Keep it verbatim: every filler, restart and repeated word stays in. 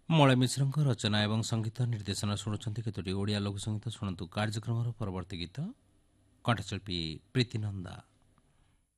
ମଳୟ ମିଶ୍ରଙ୍କ ରଚନା ଏବଂ ସଙ୍ଗୀତ ନିର୍ଦ୍ଦେଶନା ଶୁଣୁଛନ୍ତି କେତୋଟି ଓଡ଼ିଆ ଲଘୁ ସଙ୍ଗୀତ ଶୁଣନ୍ତୁ କାର୍ଯ୍ୟକ୍ରମର ପରବର୍ତ୍ତୀ ଗୀତ କଣ୍ଠଶିଳ୍ପୀ ପ୍ରୀତି ନନ୍ଦା।